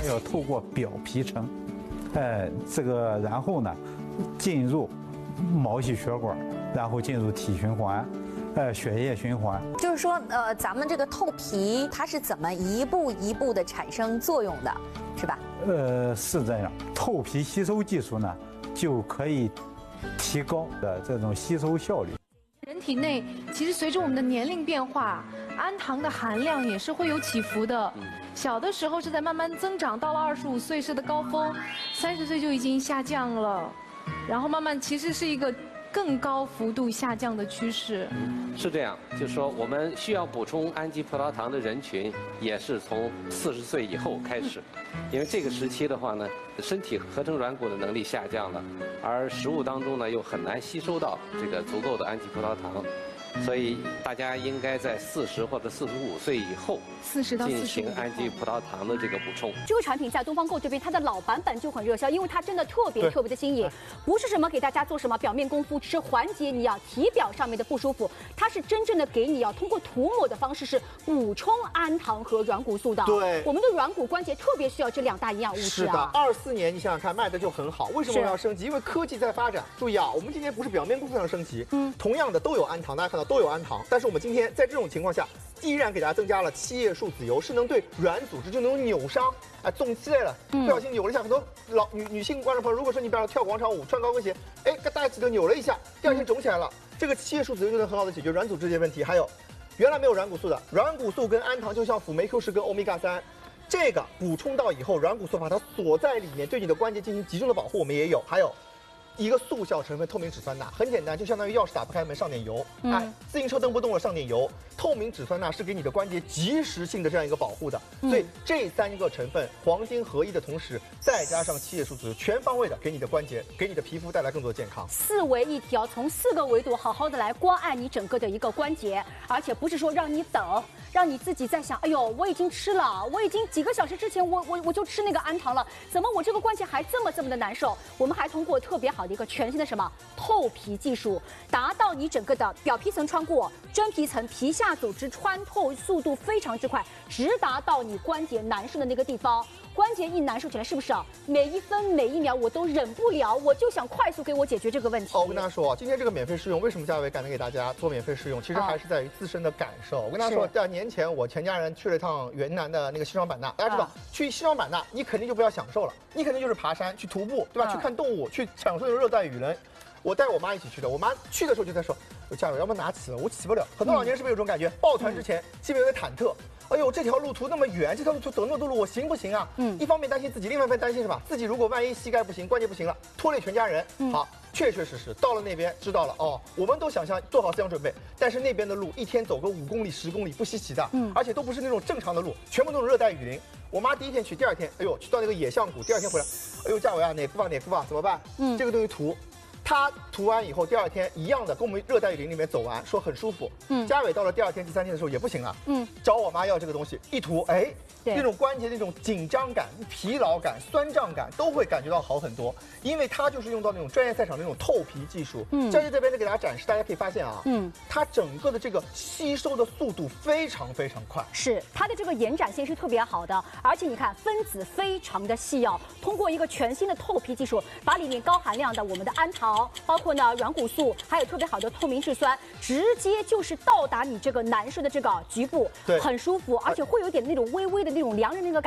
要透过表皮层，然后呢，进入毛细血管，然后进入体循环，血液循环。 就是说，咱们这个透皮它是怎么一步一步的产生作用的，是吧？ 是这样，透皮吸收技术呢，就可以提高的这种吸收效率。 人体内其实随着我们的年龄变化，氨糖的含量也是会有起伏的。小的时候是在慢慢增长，到了25岁是的高峰，30岁就已经下降了，然后慢慢其实是一个更高幅度下降的趋势。 是这样，就是说我们需要补充氨基葡萄糖的人群，也是从40岁以后开始，因为这个时期的话呢，身体合成软骨的能力下降了，而食物当中呢又很难吸收到这个足够的氨基葡萄糖。所以大家应该在40或者45岁以后 40到45 进行氨基葡萄糖的这个补充。 这个产品在东方购这边，它的老版本就很热销，因为它真的特别的新颖，不是什么给大家做什么表面功夫，只是缓解你体表上面的不舒服，它是真正的给你通过涂抹的方式是补充氨糖和软骨素的。 对， 我们的软骨关节特别需要这2大营养物质是的，24年你想想看卖的就很好，为什么要升级？因为科技在发展。注意啊，我们今天不是表面功夫上升级，同样的都有氨糖，大家看到都有氨糖，但是我们今天在这种情况下，依然给大家增加了7叶树籽油，是能对软组织就那种扭伤，肿起来了，不小心扭了一下，很多女性观众朋友，如果说你比方说跳广场舞穿高跟鞋，大家记得扭了一下，第2天肿起来了，这个7叶树籽油就能很好的解决软组织这些问题。还有，原来没有软骨素的，软骨素跟氨糖就像辅酶 Q 十跟欧米伽3，这个补充到以后，软骨素把它锁在里面，对你的关节进行集中的保护，我们也有。还有一个速效成分透明质酸钠，很简单，就相当于钥匙打不开门上点油，自行车蹬不动了上点油。透明质酸钠是给你的关节及时性的这样一个保护的，所以这3个成分黄金合一的同时，再加上7叶树籽油，全方位的给你的关节、给你的皮肤带来更多的健康。 4维一体从4个维度好好的来关爱你整个的一个关节，而且不是说让你等，让你自己在想，哎呦，我已经吃了，我已经几个小时之前我就吃那个氨糖了，怎么我这个关节还这么的难受？我们还通过特别好的一个全新的什么透皮技术，达到你整个的表皮层穿过，真皮层皮下组织穿透速度非常之快，直达到你关节难受的那个地方。关节一难受起来，是不是每1分每1秒我都忍不了，我就想快速给我解决这个问题。 我跟大家说，今天这个免费试用，为什么嘉伟敢能给大家做免费试用？其实还是在于自身的感受。我跟大家说，在年前我全家人去了一趟云南的那个西双版纳，大家知道，去西双版纳你肯定就不要享受了，你肯定就是爬山、去徒步，对吧？去看动物，去享受那种热带雨林。我带我妈一起去的，我妈去的时候就在说，嘉伟要不拿起了，我起不了。很多老年人是不是有这种感觉？抱团之前基本有点忐忑。哎呦，这条路途那么远，这条路途走那么多路，我行不行啊？一方面担心自己，另外一方面担心什么？自己如果万一膝盖不行、关节不行了，拖累全家人。好，确实到了那边知道了哦，我们都想象做好思想准备，但是那边的路一天走个5公里、10公里不稀奇的，而且都不是那种正常的路，全部都是热带雨林。我妈第1天去，第2天，哎呦，去到那个野象谷，第2天回来，哎呦，嘉伟啊，哪副吧，怎么办？这个东西涂。他涂完以后，第2天一样的跟我们热带雨林里面走完，说很舒服。嘉伟到了第2天、第3天的时候也不行了，找我妈要这个东西，一涂，那种关节那种紧张感、疲劳感、酸胀感都会感觉到好很多，因为它就是用到那种专业赛场那种透皮技术。教练这边呢给大家展示，大家可以发现啊，它整个的这个吸收的速度非常快， 是它的这个延展性是特别好的，而且你看分子非常的细通过一个全新的透皮技术，把里面高含量的我们的氨糖，包括呢软骨素，还有特别好的透明质酸，直接就是到达你这个难受的这个局部，很舒服，而且会有点那种微微的那种凉的那个感觉。